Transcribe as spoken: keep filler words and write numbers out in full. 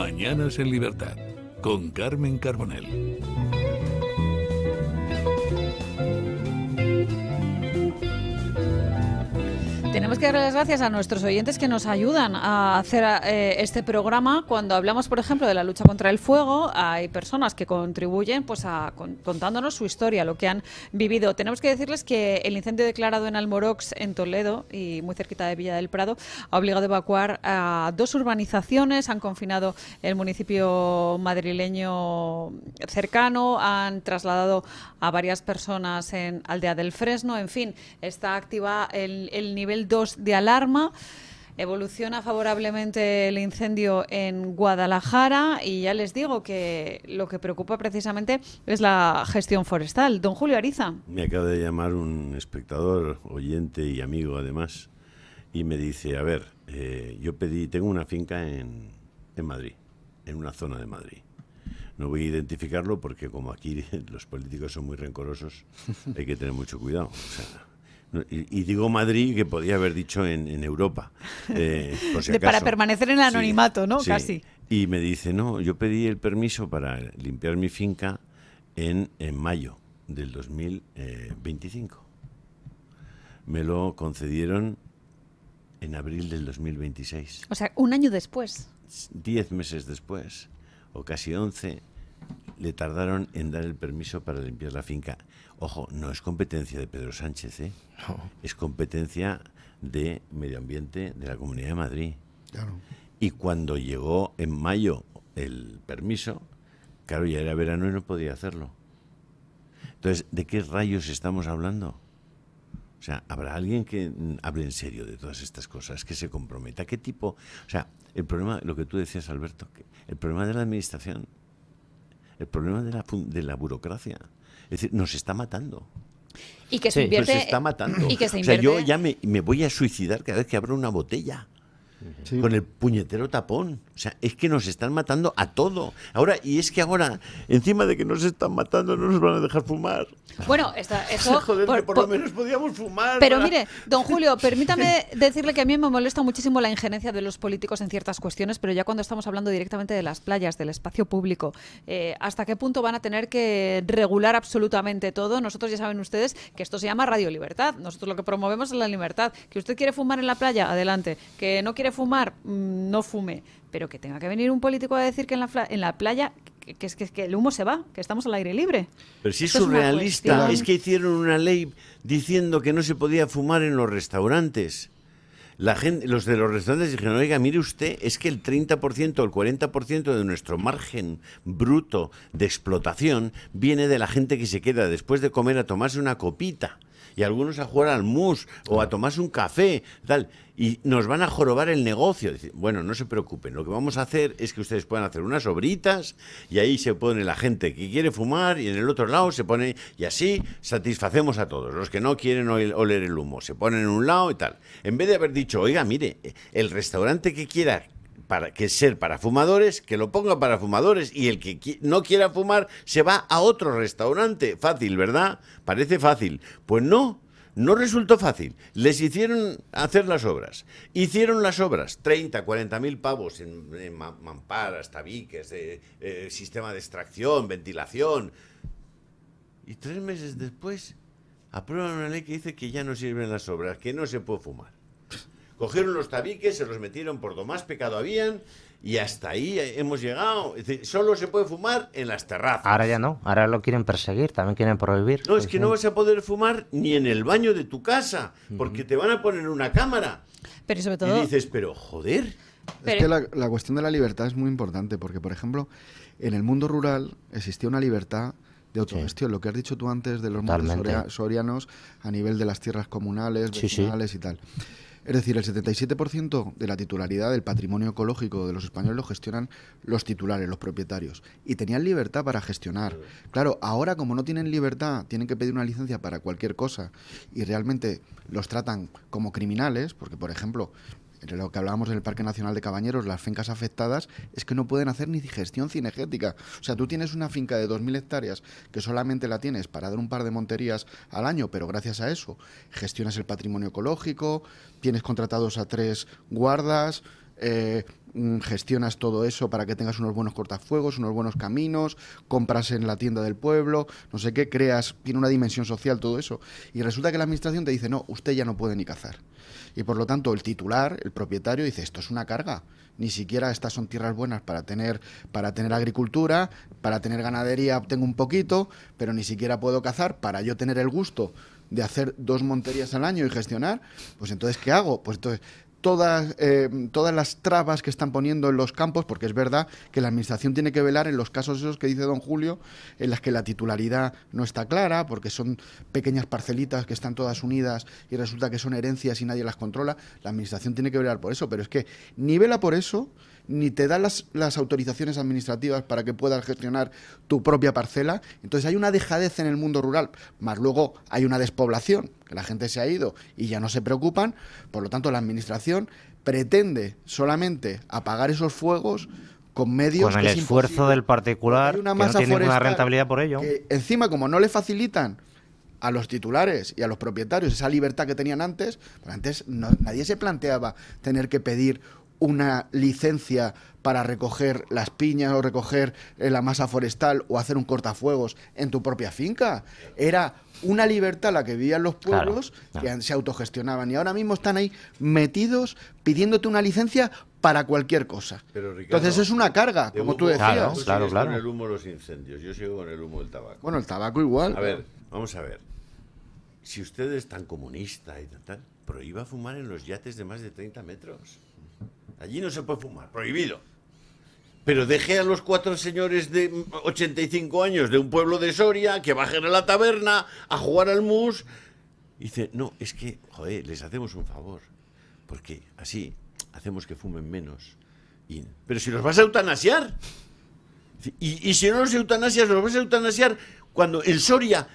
Mañanas en Libertad, con Carmen Carbonell. Tenemos que darle las gracias a nuestros oyentes que nos ayudan a hacer eh, este programa. Cuando hablamos, por ejemplo, de la lucha contra el fuego, hay personas que contribuyen pues a, con, contándonos su historia, lo que han vivido. Tenemos que decirles que el incendio declarado en Almorox, en Toledo, y muy cerquita de Villa del Prado, ha obligado a evacuar a dos urbanizaciones, han confinado el municipio madrileño cercano, han trasladado a varias personas en Aldea del Fresno. En fin, está activa el, el nivel dos de alarma. Evoluciona favorablemente el incendio en Guadalajara y ya les digo que lo que preocupa precisamente es la gestión forestal. Don Julio Ariza. Me acaba de llamar un espectador, oyente y amigo además, y me dice, a ver, eh, yo pedí, tengo una finca en, en Madrid, en una zona de Madrid. No voy a identificarlo porque como aquí los políticos son muy rencorosos, hay que tener mucho cuidado. O sea, Y, y digo Madrid, que podía haber dicho en, en Europa, eh, por si acaso. Para permanecer en el anonimato, sí, ¿no? Sí. Casi. Y me dice, no, yo pedí el permiso para limpiar mi finca en, en mayo del dos mil veinticinco. Me lo concedieron en abril del dos mil veintiséis. O sea, un año después. Diez meses después, o casi once, le tardaron en dar el permiso para limpiar la finca. Ojo, no es competencia de Pedro Sánchez, ¿eh? No. Es competencia de Medio Ambiente de la Comunidad de Madrid. Claro. Y cuando llegó en mayo el permiso, claro, ya era verano y no podía hacerlo. Entonces, ¿de qué rayos estamos hablando? O sea, ¿habrá alguien que hable en serio de todas estas cosas, que se comprometa? ¿Qué tipo? O sea, el problema, lo que tú decías, Alberto, que el problema de la administración, el problema de la, de la burocracia, es decir, nos está matando. Y que se sí. invierte. Nos está matando. Y que se invierte. O sea, yo ya me, me voy a suicidar cada vez que abro una botella. Sí. Con el puñetero tapón. O sea, es que nos están matando a todo. Ahora, y es que ahora, encima de que nos están matando, no nos van a dejar fumar. Bueno, está, eso... Joder, por, que por, por lo menos podíamos fumar. Pero ¿verdad? Mire, don Julio, permítame decirle que a mí me molesta muchísimo la injerencia de los políticos en ciertas cuestiones, pero ya cuando estamos hablando directamente de las playas, del espacio público, eh, ¿hasta qué punto van a tener que regular absolutamente todo? Nosotros ya saben ustedes que esto se llama Radio Libertad. Nosotros lo que promovemos es la libertad. Que usted quiere fumar en la playa, adelante. Que no quiere fumar, mmm, no fume. Pero que tenga que venir un político a decir que en la, en la playa que, que, que, que el humo se va, que estamos al aire libre. Pero si es surrealista, es, es que hicieron una ley diciendo que no se podía fumar en los restaurantes. La gente, los de los restaurantes dijeron, oiga, mire usted, es que el treinta por ciento o el cuarenta por ciento de nuestro margen bruto de explotación viene de la gente que se queda después de comer a tomarse una copita. Y algunos a jugar al mus o a tomarse un café, tal, y nos van a jorobar el negocio. Bueno, no se preocupen, lo que vamos a hacer es que ustedes puedan hacer unas obritas y ahí se pone la gente que quiere fumar y en el otro lado se pone, y así satisfacemos a todos. Los que no quieren oler el humo se ponen en un lado y tal. En vez de haber dicho, oiga, mire, el restaurante que quiera para que ser para fumadores, que lo ponga para fumadores, y el que qui- no quiera fumar se va a otro restaurante. Fácil, ¿verdad? Parece fácil. Pues no, no resultó fácil. Les hicieron hacer las obras. Hicieron las obras, treinta, cuarenta mil pavos en, en mamparas, tabiques, de, eh, sistema de extracción, ventilación. Y tres meses después aprueban una ley que dice que ya no sirven las obras, que no se puede fumar. Cogieron los tabiques, se los metieron por donde más pecado habían y hasta ahí hemos llegado. Es decir, solo se puede fumar en las terrazas. Ahora ya no, ahora lo quieren perseguir, también quieren prohibir. No, es que no vas a poder fumar ni en el baño de tu casa, porque te van a poner una cámara. Pero y sobre todo... Y dices, pero joder... Es que la, la cuestión de la libertad es muy importante, porque, por ejemplo, en el mundo rural existía una libertad de autogestión, sí. Lo que has dicho tú antes de los montes soria, sorianos a nivel de las tierras comunales, vecinales sí, sí. y tal. Es decir, el setenta y siete por ciento de la titularidad del patrimonio ecológico de los españoles lo gestionan los titulares, los propietarios. Y tenían libertad para gestionar. Claro, ahora como no tienen libertad, tienen que pedir una licencia para cualquier cosa y realmente los tratan como criminales, porque, por ejemplo, en lo que hablábamos del Parque Nacional de Cabañeros, las fincas afectadas, es que no pueden hacer ni gestión cinegética. O sea, tú tienes una finca de dos mil hectáreas que solamente la tienes para dar un par de monterías al año, pero gracias a eso gestionas el patrimonio ecológico, tienes contratados a tres guardas, eh, gestionas todo eso para que tengas unos buenos cortafuegos, unos buenos caminos, compras en la tienda del pueblo, no sé qué, creas, tiene una dimensión social todo eso. Y resulta que la administración te dice, no, usted ya no puede ni cazar. Y por lo tanto el titular, el propietario, dice, esto es una carga. Ni siquiera estas son tierras buenas para tener, para tener agricultura, para tener ganadería tengo un poquito, pero ni siquiera puedo cazar para yo tener el gusto de hacer dos monterías al año y gestionar. Pues entonces, ¿qué hago? Pues entonces... Todas, eh, todas las trabas que están poniendo en los campos, porque es verdad que la administración tiene que velar en los casos esos que dice don Julio, en las que la titularidad no está clara, porque son pequeñas parcelitas que están todas unidas y resulta que son herencias y nadie las controla. La administración tiene que velar por eso, pero es que ni vela por eso, ni te da las, las autorizaciones administrativas para que puedas gestionar tu propia parcela. Entonces hay una dejadez en el mundo rural, más luego hay una despoblación, que la gente se ha ido y ya no se preocupan. Por lo tanto, la administración pretende solamente apagar esos fuegos con medios... Con el que es esfuerzo imposible. del particular, Hay una que masa no tiene ninguna forestal rentabilidad por ello. que encima, como no le facilitan a los titulares y a los propietarios esa libertad que tenían antes, pues antes no, nadie se planteaba tener que pedir una licencia para recoger las piñas o recoger la masa forestal o hacer un cortafuegos en tu propia finca. Era una libertad la que vivían los pueblos, claro, claro, que se autogestionaban, y ahora mismo están ahí metidos pidiéndote una licencia para cualquier cosa. Pero, Ricardo, entonces es una carga, como humo, tú decías. Claro, tú claro, claro. con el humo los incendios, yo sigo con el humo del tabaco. Bueno, el tabaco igual. A ver, vamos a ver. Si usted es tan comunista y tal, prohíba fumar en los yates de más de treinta metros. Allí no se puede fumar, prohibido. Pero deje a los cuatro señores de ochenta y cinco años de un pueblo de Soria que bajen a la taberna a jugar al mus. Y dice, no, es que, joder, les hacemos un favor. Porque así hacemos que fumen menos. Y, pero si los vas a eutanasiar. Y, y si no los eutanasias, los vas a eutanasiar cuando el Soria